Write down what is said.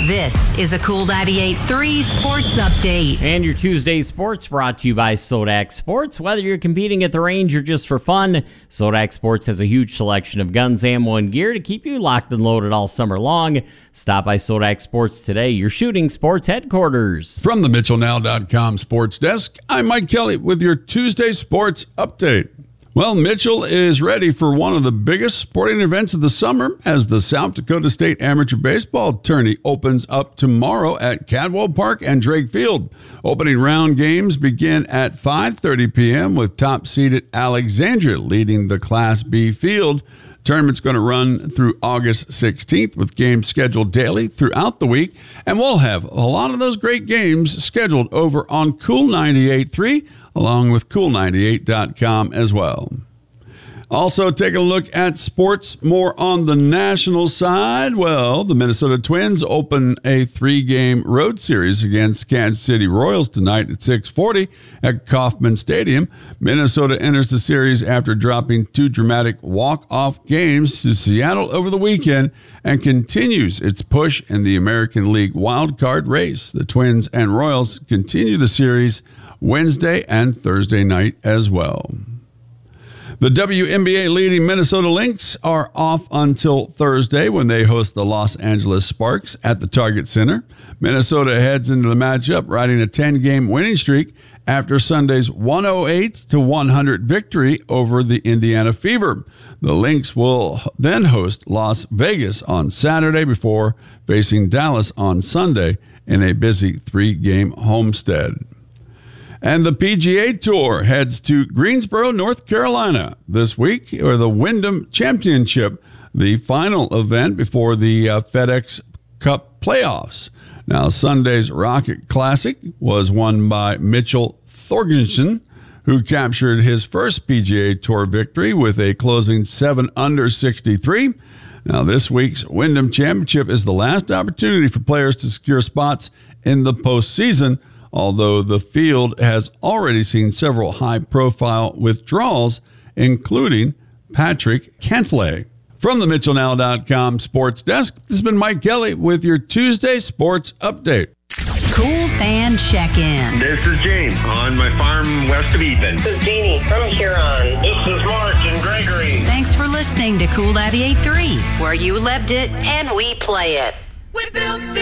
This is a Cool 98.3 Sports Update. And your Tuesday sports brought to you by Sodak Sports. Whether you're competing at the range or just for fun, Sodak Sports has a huge selection of guns, ammo, and gear to keep you locked and loaded all summer long. Stop by Sodak Sports today, your shooting sports headquarters. From the MitchellNow.com sports desk, I'm Mike Kelly with your Tuesday sports update. Well, Mitchell is ready for one of the biggest sporting events of the summer as the South Dakota State Amateur Baseball Tourney opens up tomorrow at Cadwell Park and Drake Field. Opening round games begin at 5:30 p.m. with top-seeded Alexandria leading the Class B field. Tournament's going to run through August 16th with games scheduled daily throughout the week, and we'll have a lot of those great games scheduled over on Cool 98.3 along with Cool98.com as well. Also, taking a look at sports more on the national side. Well, the Minnesota Twins open a 3-game road series against Kansas City Royals tonight at 6:40 at Kauffman Stadium. Minnesota enters the series after dropping 2 dramatic walk-off games to Seattle over the weekend and continues its push in the American League wildcard race. The Twins and Royals continue the series Wednesday and Thursday night as well. The WNBA leading Minnesota Lynx are off until Thursday when they host the Los Angeles Sparks at the Target Center. Minnesota heads into the matchup riding a 10-game winning streak after Sunday's 108-100 victory over the Indiana Fever. The Lynx will then host Las Vegas on Saturday before facing Dallas on Sunday in a busy 3-game homestand. And the PGA Tour heads to Greensboro, North Carolina this week, or the Wyndham Championship, the final event before the FedEx Cup playoffs. Now, Sunday's Rocket Classic was won by Mitchell Thorgensen, who captured his first PGA Tour victory with a closing 7 under 63. Now, this week's Wyndham Championship is the last opportunity for players to secure spots in the postseason, although the field has already seen several high-profile withdrawals, including Patrick Cantlay. From the MitchellNow.com sports desk, this has been Mike Kelly with your Tuesday sports update. Cool Fan Check-In. This is James on my farm west of Ethan. This is Jeannie from Huron. This is Mark and Gregory. Thanks for listening to Cool 98.3, where you lived it and we play it. We built this